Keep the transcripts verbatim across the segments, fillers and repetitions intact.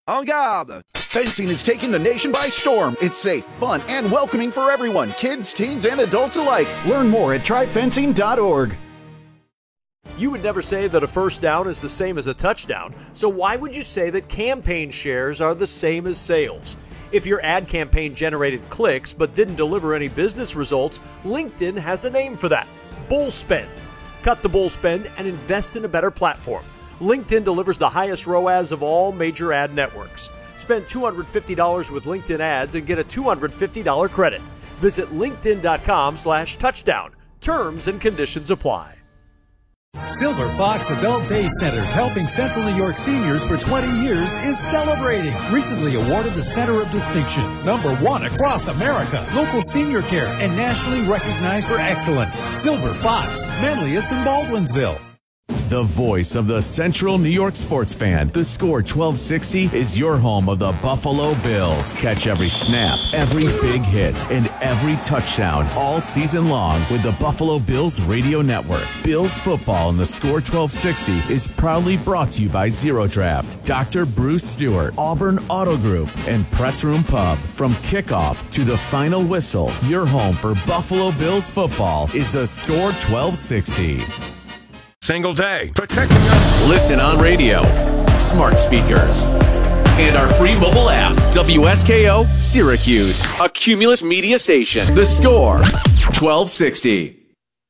En garde! Fencing is taking the nation by storm. It's safe, fun, and welcoming for everyone, kids, teens, and adults alike. Learn more at try fencing dot org. You would never say that a first down is the same as a touchdown, so why would you say that campaign shares are the same as sales? If your ad campaign generated clicks but didn't deliver any business results, LinkedIn has a name for that: bull spend. Cut the bull spend and invest in a better platform. LinkedIn delivers the highest R O A S of all major ad networks. Spend two hundred fifty dollars with LinkedIn ads and get a two hundred fifty dollars credit. Visit linkedin.com slash touchdown. Terms and conditions apply. Silver Fox Adult Day Centers, helping Central New York seniors for twenty years, is celebrating. Recently awarded the Center of Distinction, number one across America, local senior care, and nationally recognized for excellence. Silver Fox, Manlius and Baldwinsville. The voice of the Central New York sports fan. The Score twelve sixty is your home of the Buffalo Bills. Catch every snap, every big hit, and every touchdown all season long with the Buffalo Bills radio network. Bills football in the Score twelve sixty is proudly brought to you by Zero Draft, Doctor Bruce Stewart, Auburn Auto Group, and Press Room Pub. From kickoff to the final whistle, your home for Buffalo Bills football is the Score twelve sixty. Single day. Protecting us. Listen on radio, smart speakers, and our free mobile app. W S K O Syracuse, a Cumulus media station. The Score twelve sixty.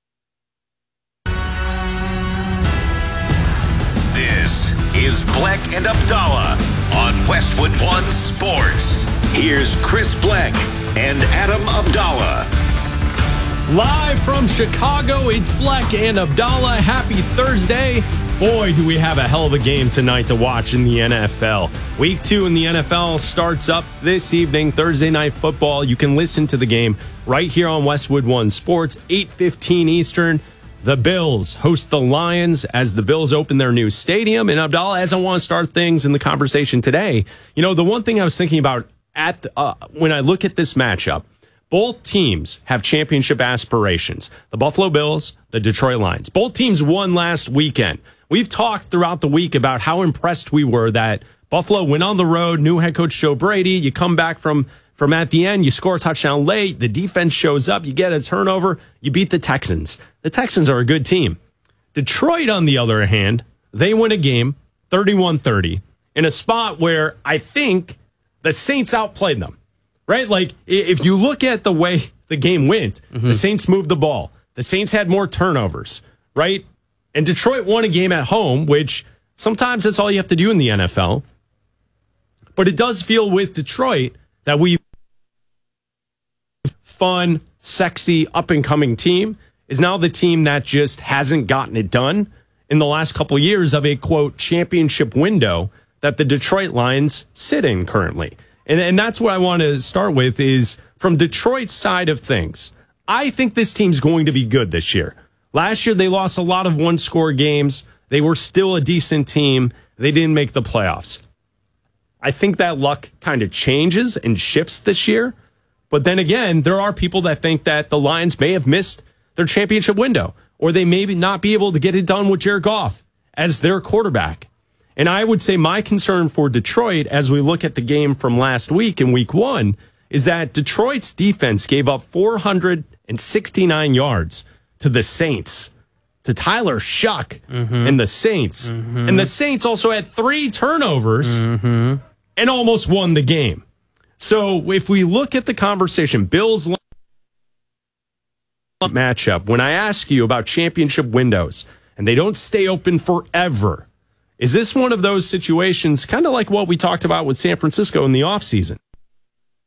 This is Bleck and Abdallah on Westwood One Sports. Here's Chris Bleck and Adam Abdallah. Live from Chicago, it's Bleck and Abdallah. Happy Thursday. Boy, do we have a hell of a game tonight to watch in the N F L. Week two in the N F L starts up this evening, Thursday Night Football. You can listen to the game right here on Westwood One Sports, eight fifteen Eastern. The Bills host the Lions as the Bills open their new stadium. And Abdallah, as I want to start things in the conversation today, you know, the one thing I was thinking about at the, uh, when I look at this matchup, both teams have championship aspirations. The Buffalo Bills, the Detroit Lions. Both teams won last weekend. We've talked throughout the week about how impressed we were that Buffalo went on the road, new head coach Joe Brady. You come back from, from at the end, you score a touchdown late, the defense shows up, you get a turnover, you beat the Texans. The Texans are a good team. Detroit, on the other hand, they win a game, thirty-one thirty, in a spot where I think the Saints outplayed them. Right? Like, if you look at the way the game went, mm-hmm. the Saints moved the ball. The Saints had more turnovers, right? And Detroit won a game at home, which sometimes that's all you have to do in the N F L. But it does feel with Detroit that we fun, sexy, up-and-coming team is now the team that just hasn't gotten it done in the last couple of years of a, quote, championship window that the Detroit Lions sit in currently. And, and that's what I want to start with is from Detroit's side of things. I think this team's going to be good this year. Last year, they lost a lot of one-score games. They were still a decent team. They didn't make the playoffs. I think that luck kind of changes and shifts this year. But then again, there are people that think that the Lions may have missed their championship window, or they may not be able to get it done with Jared Goff as their quarterback. And I would say my concern for Detroit as we look at the game from last week in week one is that Detroit's defense gave up four hundred sixty-nine yards to the Saints, to Tyler Shuck mm-hmm. and the Saints. Mm-hmm. And the Saints also had three turnovers mm-hmm. and almost won the game. So if we look at the conversation, Bills matchup, when I ask you about championship windows and they don't stay open forever, is this one of those situations, kind of like what we talked about with San Francisco in the offseason?